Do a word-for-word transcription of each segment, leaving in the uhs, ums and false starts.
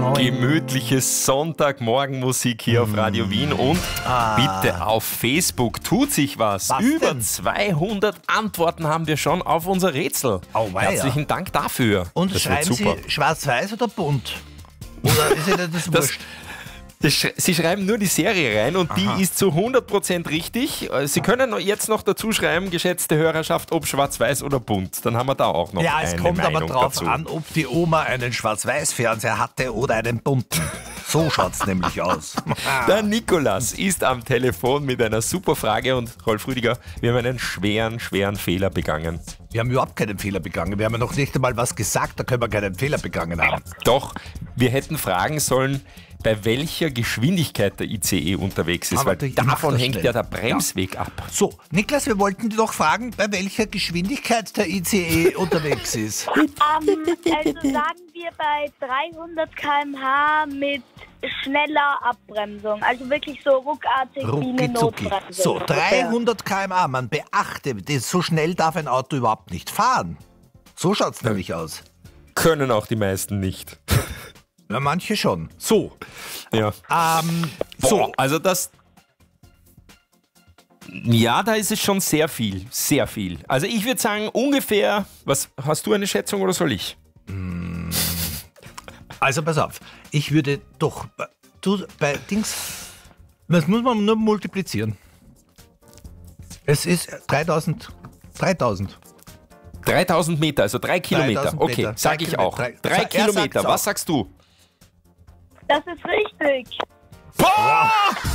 Gemütliche Sonntagmorgenmusik hier auf Radio Wien und Ah. bitte auf Facebook tut sich was. Was Über denn? zweihundert Antworten haben wir schon auf unser Rätsel. Oh, weia. Herzlichen Dank dafür. Und Das wird schreiben super. Sie schwarz-weiß oder bunt? Oder ist Ihnen das Das- wurscht? Das sch- Sie schreiben nur die Serie rein und die ist zu hundert Prozent richtig. Äh, Sie können jetzt noch dazu schreiben, geschätzte Hörerschaft, ob schwarz-weiß oder bunt. Dann haben wir da auch noch Ja, eine es kommt Meinung aber drauf dazu. an, ob die Oma einen Schwarz-Weiß-Fernseher hatte oder einen bunten. So schaut's nämlich aus. Der Nikolas ist am Telefon mit einer super Frage und Rolf Rüdiger, wir haben einen schweren, schweren Fehler begangen. Wir haben überhaupt keinen Fehler begangen. Wir haben ja noch nicht einmal was gesagt, da können wir keinen Fehler begangen haben. Doch, wir hätten fragen sollen, bei welcher Geschwindigkeit der I C E unterwegs ist, Aber weil ich mach davon das hängt schnell. ja der Bremsweg ab. So, Niklas, wir wollten dich doch fragen, bei welcher Geschwindigkeit der I C E unterwegs ist. Ähm, also sagen wir bei dreihundert Kilometer pro Stunde mit schneller Abbremsung. Also wirklich so ruckartig wie eine Rucki-zucki. Notbremsung. So, dreihundert Kilometer pro Stunde, man beachte, das, so schnell darf ein Auto überhaupt nicht fahren. So schaut's nämlich aus. Können auch die meisten nicht. Ja, manche schon. So. Ja. Ähm, so, So, also das. Ja, da ist es schon sehr viel. Sehr viel. Also ich würde sagen, ungefähr. Was hast du eine Schätzung oder soll ich? also pass auf, ich würde doch, du, bei Dings, das muss man nur multiplizieren. Es ist dreitausend, dreitausend. dreitausend Meter, also drei Kilometer. dreitausend Okay, Meter. sag Drei ich auch. Kilometer. Drei Er sagt's Kilometer. auch. Was sagst du? Das ist richtig. Boah!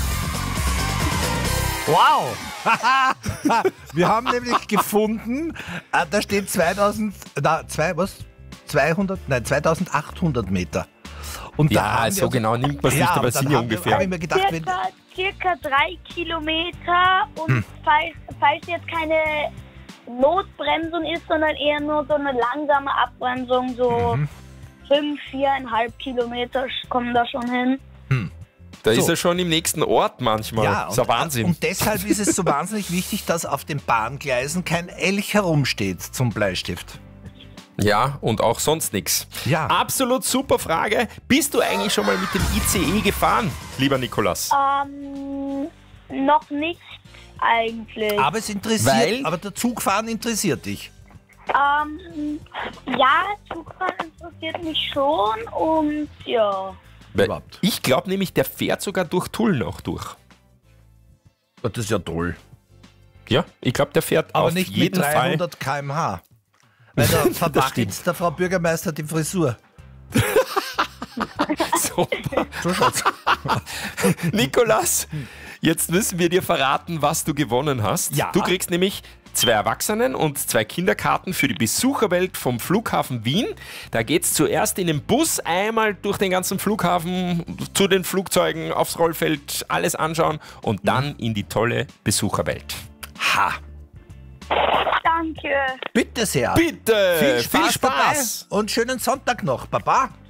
Wow! Wir haben nämlich gefunden, äh, da steht zweitausend, na, zwei, was? zweihundert, nein, zweitausendachthundert Meter. Und da Ja, haben so wir- genau nimmt man es Ja, nicht, aber aber es dann sind ja haben wir- ungefähr. hab ich mir gedacht, wenn, Circa, circa drei Kilometer und Hm. falls, falls jetzt keine Notbremsung ist, sondern eher nur so eine langsame Abbremsung, so Mhm. fünf, viereinhalb Kilometer kommen da schon hin. Da So. ist er schon im nächsten Ort manchmal. ja, das ist ein Wahnsinn. Und deshalb ist es so wahnsinnig wichtig, dass auf den Bahngleisen kein Elch herumsteht zum Bleistift. Ja, und auch sonst nichts. Ja. Absolut super Frage. Bist du eigentlich schon mal mit dem I C E gefahren, lieber Nikolas? Ähm, noch nicht eigentlich. Aber es interessiert, Weil- aber der Zugfahren interessiert dich. Ähm, ja, Zugfahren interessiert mich schon und ja. Weil überhaupt. ich glaube nämlich, der fährt sogar durch Tulln auch durch. Das ist ja toll. Ja, ich glaube, der fährt Aber auf nicht mit jeden Fall. dreihundert Kilometer pro Stunde. Weil da verwacht jetzt der Frau Bürgermeister die Frisur. Super. So schaut's. Nikolas, jetzt müssen wir dir verraten, was du gewonnen hast. Ja. Du kriegst nämlich zwei Erwachsenen- und zwei Kinderkarten für die Besucherwelt vom Flughafen Wien. Da geht's zuerst in den Bus einmal durch den ganzen Flughafen, zu den Flugzeugen, aufs Rollfeld, alles anschauen und dann in die tolle Besucherwelt. Ha! Danke. Bitte sehr. Bitte! Viel Spaß, Viel Spaß. dabei und schönen Sonntag noch. Baba.